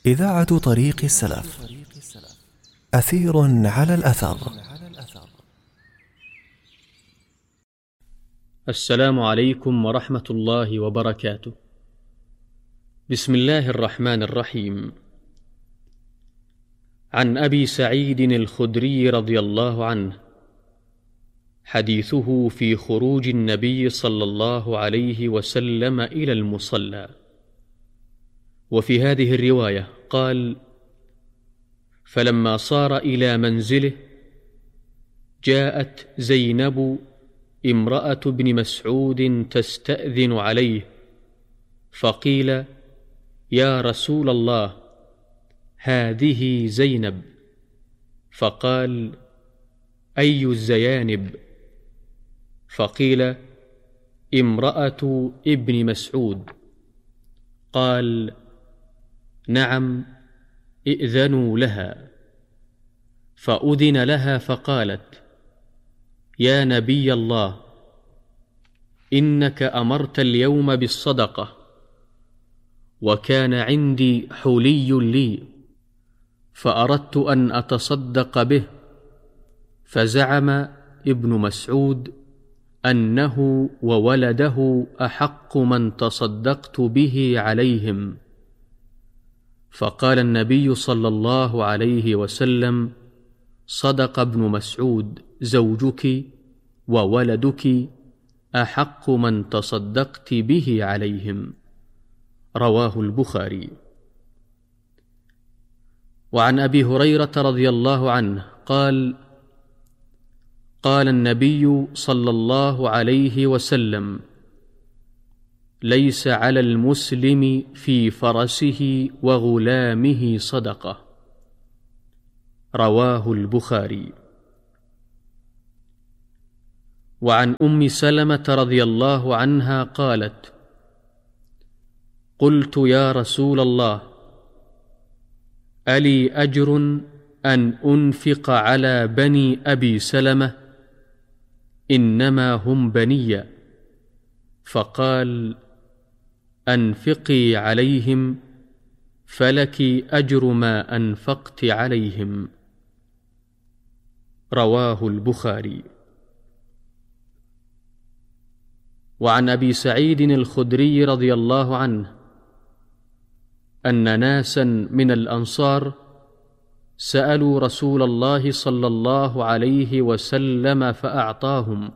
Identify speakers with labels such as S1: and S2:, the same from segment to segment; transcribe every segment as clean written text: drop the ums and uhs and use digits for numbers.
S1: إذاعة طريق السلف. أثير على الأثر.
S2: السلام عليكم ورحمة الله وبركاته. بسم الله الرحمن الرحيم. عن أبي سعيد الخدري رضي الله عنه، حديثه في خروج النبي صلى الله عليه وسلم إلى المصلى. وفي هذه الرواية قال: فلما صار إلى منزله جاءت زينب امرأة ابن مسعود تستأذن عليه، فقيل: يا رسول الله، هذه زينب. فقال: أي الزيانب؟ فقيل: امرأة ابن مسعود. قال: نعم، ائذنوا لها. فأذن لها فقالت: يا نبي الله، إنك أمرت اليوم بالصدقة، وكان عندي حلي لي، فأردت أن أتصدق به. فزعم ابن مسعود أنه وولده أحق من تصدقت به عليهم. فقال النبي صلى الله عليه وسلم: صدق ابن مسعود، زوجك وولدك أحق من تصدقت به عليهم. رواه البخاري. وعن أبي هريرة رضي الله عنه قال: قال النبي صلى الله عليه وسلم: ليس على المسلم في فرسه وغلامه صدقة. رواه البخاري. وعن أم سلمة رضي الله عنها قالت: قلت يا رسول الله، ألي أجر أن أنفق على بني أبي سلمة؟ إنما هم بني. فقال: أنفقي عليهم، فلك أجر ما أنفقت عليهم. رواه البخاري. وعن أبي سعيد الخدري رضي الله عنه أن ناسا من الأنصار سألوا رسول الله صلى الله عليه وسلم فأعطاهم،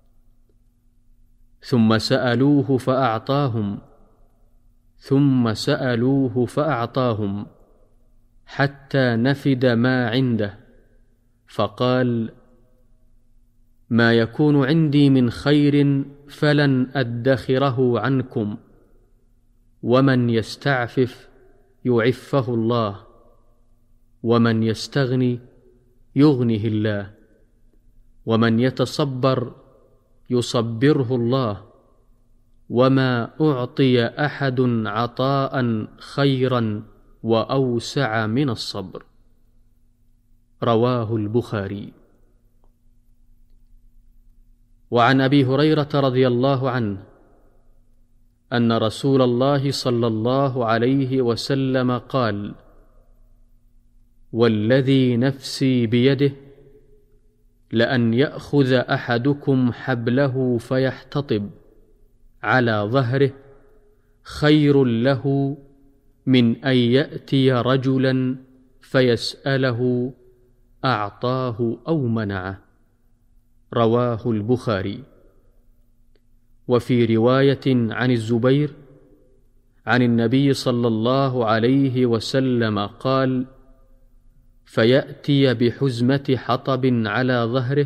S2: ثم سألوه فأعطاهم، ثم سألوه فأعطاهم، حتى نفد ما عنده. فقال: ما يكون عندي من خير فلن أدخره عنكم، ومن يستعفف يعفه الله، ومن يستغني يغنه الله، ومن يتصبر يصبره الله، وما أعطي أحد عطاء خيرا وأوسع من الصبر. رواه البخاري. وعن أبي هريرة رضي الله عنه أن رسول الله صلى الله عليه وسلم قال: والذي نفسي بيده، لأن يأخذ أحدكم حبله فيحتطب على ظهره خير له من أن يأتي رجلا فيسأله أعطاه أو منعه. رواه البخاري. وفي رواية عن الزبير عن النبي صلى الله عليه وسلم قال: فيأتي بحزمة حطب على ظهره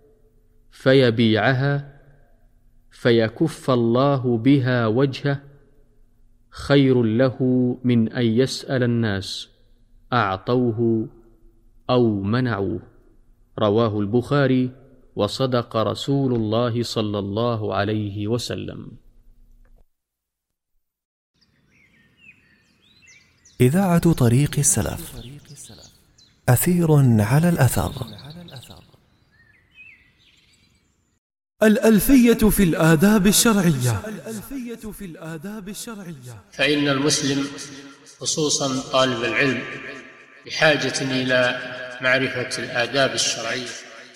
S2: فيبيعها فيكف الله بها وجهه خير له من أن يسأل الناس أعطوه أو منعوه. رواه البخاري. وصدق رسول الله صلى الله عليه وسلم.
S1: إذاعة طريق السلف. أثير على الأثر.
S3: الألفية في الآداب الشرعية.
S4: فإن المسلم خصوصا طالب العلم بحاجة إلى معرفة الآداب الشرعية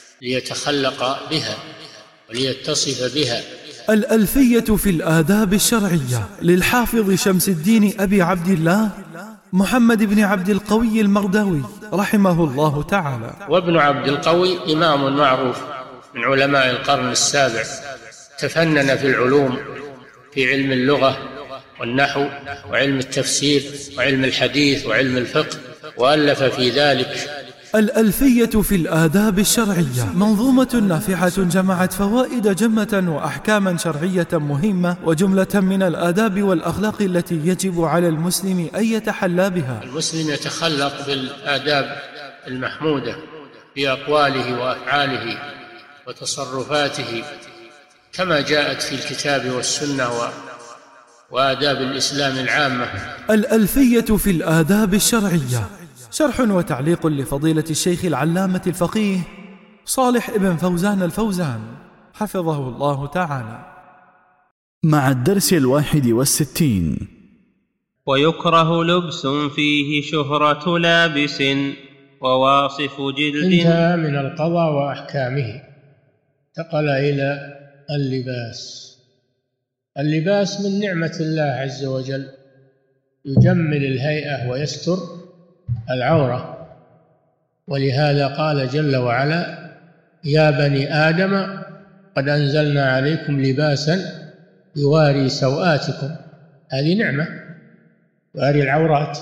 S4: ليتخلق بها وليتصف بها.
S3: الألفية في الآداب الشرعية للحافظ شمس الدين أبي عبد الله محمد بن عبد القوي المرداوي رحمه الله تعالى.
S4: وابن عبد القوي إمام معروف من علماء القرن السابع، تفنن في العلوم، في علم اللغة والنحو وعلم التفسير وعلم الحديث وعلم الفقه، وألف في ذلك.
S3: الألفية في الآداب الشرعية منظومة نافعة جمعت فوائد جمة وأحكاما شرعية مهمة وجملة من الآداب والأخلاق التي يجب على المسلم أن يتحلى بها.
S4: المسلم يتخلق بالآداب المحمودة في أقواله وأفعاله وتصرفاته كما جاءت في الكتاب والسنة وآداب الإسلام العامة.
S3: الألفية في الآداب الشرعية شرح وتعليق لفضيلة الشيخ العلامة الفقيه صالح ابن فوزان الفوزان حفظه الله تعالى.
S1: مع الدرس 61.
S5: ويكره لبس فيه شهرة لابس وواصف جلد.
S4: انتهى من القضاء وأحكامه، انتقل إلى اللباس. اللباس من نعمة الله عز وجل، يجمل الهيئة ويستر العورة، ولهذا قال جل وعلا: يا بني آدم قد أنزلنا عليكم لباسا يواري سوآتكم. هذه نعمة، يواري العورات.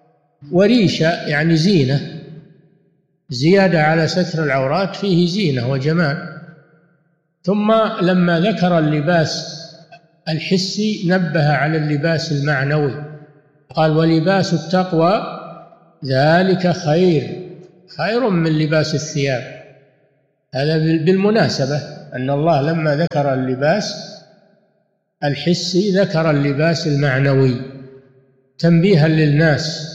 S4: وريشة يعني زينة، زيادة على ستر العورات فيه زينة وجمال. ثم لما ذكر اللباس الحسي نبه على اللباس المعنوي، قال: ولباس التقوى ذلك خير من لباس الثياب. هذا بالمناسبة أن الله لما ذكر اللباس الحسي ذكر اللباس المعنوي تنبيها للناس.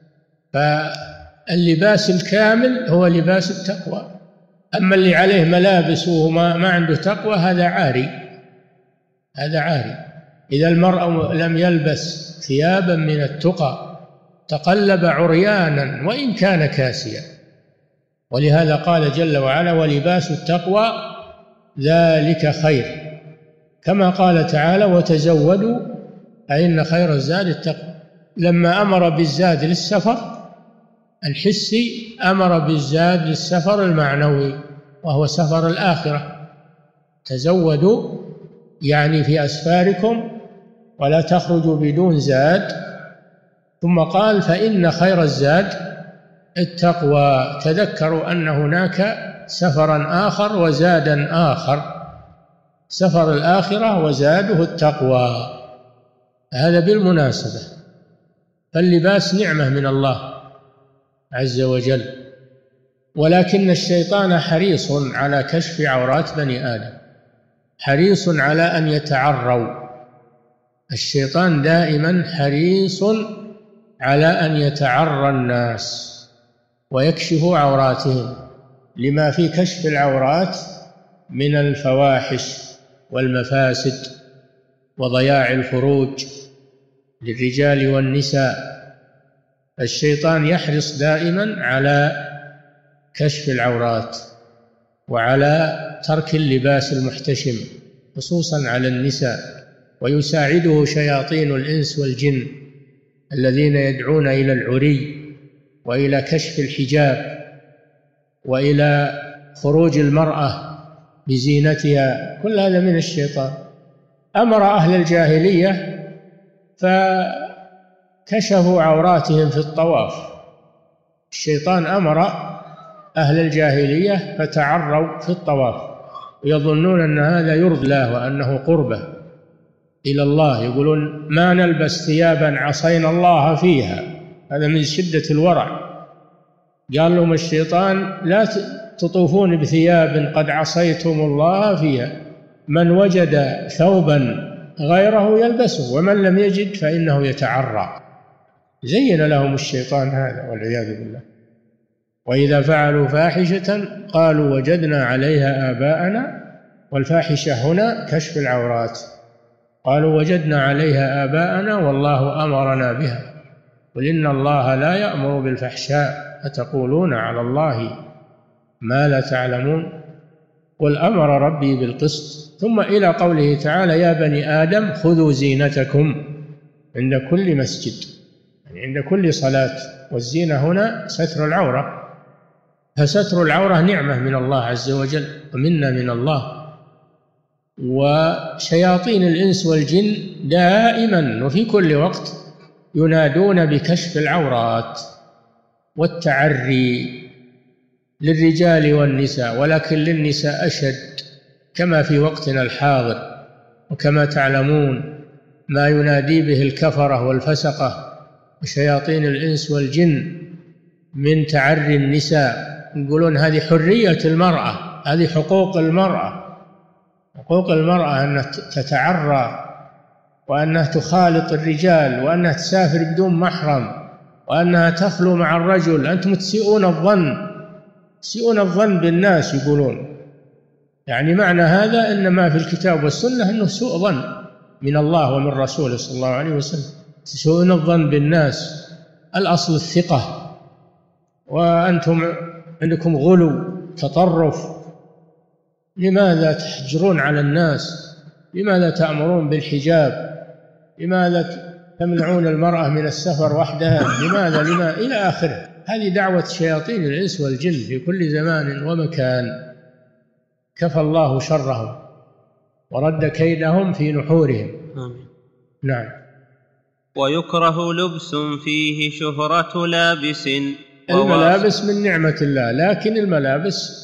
S4: فاللباس الكامل هو لباس التقوى. أما اللي عليه ملابس وهو ما عنده تقوى هذا عاري، هذا عاري. إذا المرء لم يلبس ثيابا من التقى تقلب عريانا وإن كان كاسيا. ولهذا قال جل وعلا: ولباس التقوى ذلك خير. كما قال تعالى: وتزودوا فإن خير الزاد التقوى. لما أمر بالزاد للسفر الحسي أمر بالزاد للسفر المعنوي وهو سفر الآخرة. تزودوا يعني في أسفاركم ولا تخرجوا بدون زاد. ثم قال: فإن خير الزاد التقوى. تذكروا أن هناك سفرا آخر وزادا آخر، سفر الآخرة وزاده التقوى. هذا بالمناسبة. فاللباس نعمة من الله عز وجل، ولكن الشيطان حريص على كشف عورات بني آدم، حريص على أن يتعروا. الشيطان دائما حريص على أن يتعرى الناس ويكشفوا عوراتهم، لما في كشف العورات من الفواحش والمفاسد وضياع الفروج للرجال والنساء. الشيطان يحرص دائما على كشف العورات وعلى ترك اللباس المحتشم خصوصا على النساء، ويساعده شياطين الإنس والجن الذين يدعون إلى العري وإلى كشف الحجاب وإلى خروج المرأة بزينتها. كل هذا من الشيطان. أمر أهل الجاهلية فكشفوا عوراتهم في الطواف. الشيطان أمر أهل الجاهلية فتعروا في الطواف، ويظنون أن هذا يرضي الله وأنه قربة إلى الله. يقولون: ما نلبس ثيابا عصينا الله فيها. هذا من شدة الورع. قال لهم الشيطان: لا تطوفون بثياب قد عصيتم الله فيها، من وجد ثوبا غيره يلبسه ومن لم يجد فإنه يتعرى. زين لهم الشيطان هذا والعياذ بالله. وإذا فعلوا فاحشة قالوا وجدنا عليها آباءنا والفاحشة هنا كشف العورات. قالوا وجدنا عليها آباءنا والله أمرنا بها قل إن الله لا يأمر بالفحشاء أتقولون على الله ما لا تعلمون قل أمر ربي بالقسط. ثم إلى قوله تعالى يا بني آدم خذوا زينتكم عند كل مسجد، يعني عند كل صلاة. والزينة هنا ستر العورة، فستر العورة نعمة من الله عز وجل ومنة من الله. وشياطين الإنس والجن دائما وفي كل وقت ينادون بكشف العورات والتعري للرجال والنساء، ولكن للنساء أشد كما في وقتنا الحاضر. وكما تعلمون ما ينادي به الكفرة والفسقة وشياطين الإنس والجن من تعري النساء، يقولون هذه حرية المرأة، هذه حقوق المرأة. حقوق المرأة أنها تتعرى وأنها تخالط الرجال وأنها تسافر بدون محرم وأنها تخلو مع الرجل. أنتم تسيئون الظن بالناس يقولون. يعني معنى هذا إن ما في الكتاب والسنة أنه سوء ظن من الله ومن رسوله صلى الله عليه وسلم. تسيئون الظن بالناس، الأصل الثقة، وأنتم عندكم غلو تطرف. لماذا تحجرون على الناس؟ لماذا تأمرون بالحجاب؟ لماذا تمنعون المرأة من السفر وحدها؟ لماذا إلى آخره. هذه دعوة شياطين الإنس والجن في كل زمان ومكان، كفى الله شرهم ورد كيدهم في نحورهم. نعم.
S5: ويكره لبس فيه شهرة لابس.
S4: الملابس من نعمة الله، لكن الملابس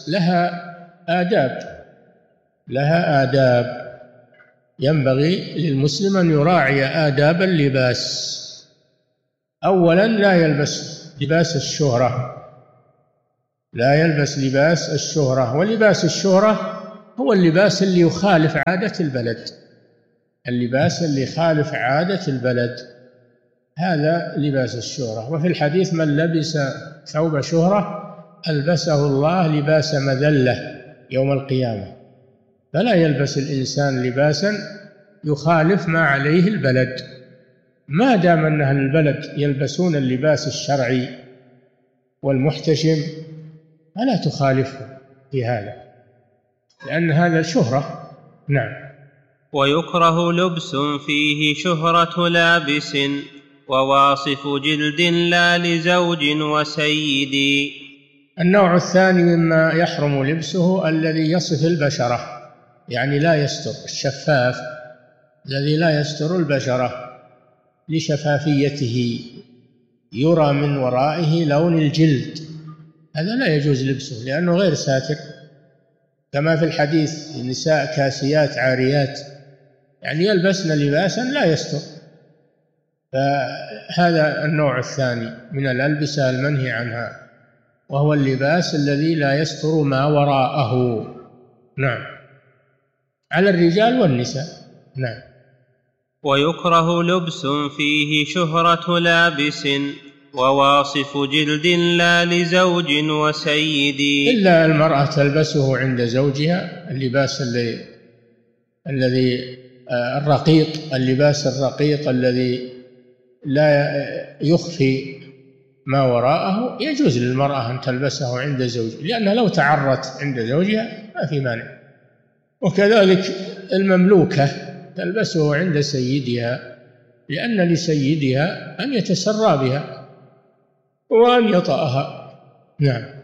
S4: لها آداب ينبغي للمسلم أن يراعي آداب اللباس. أولا لا يلبس لباس الشهرة، لا يلبس لباس الشهرة. ولباس الشهرة هو اللباس اللي يخالف عادة البلد، اللباس اللي يخالف عادة البلد هذا لباس الشهرة. وفي الحديث من لبس ثوب شهرة ألبسه الله لباس مذلة يوم القيامة. فلا يلبس الإنسان لباسا يخالف ما عليه البلد، ما دام أن أهل البلد يلبسون اللباس الشرعي والمحتشم فلا تخالفه في هذا، لأن هذا شهرة. نعم.
S5: ويكره لبس فيه شهرة لابس وواصف جلد لا لزوج وسيد.
S4: النوع الثاني مما يحرم لبسه الذي يصف البشرة، يعني لا يستر، الشفاف الذي لا يستر البشرة لشفافيته، يرى من ورائه لون الجلد، هذا لا يجوز لبسه لأنه غير ساتر. كما في الحديث النساء كاسيات عاريات، يعني يلبسن لباسا لا يستر. فهذا النوع الثاني من الألبسة المنهي عنها، وهو اللباس الذي لا يستر ما وراءه. نعم، على الرجال والنساء. نعم.
S5: ويكره لبس فيه شهرة لابس وواصف جلد لا لزوج وسيد. إلا
S4: المرأة تلبسه عند زوجها، اللباس الذي الرقيق، اللباس الرقيق الذي لا يخفي ما وراءه يجوز للمرأة أن تلبسه عند زوجها، لأنها لو تعرت عند زوجها ما في مانع. وكذلك المملوكة تلبسه عند سيدها، لأن لسيدها أن يتسرى بها وأن يطأها. نعم.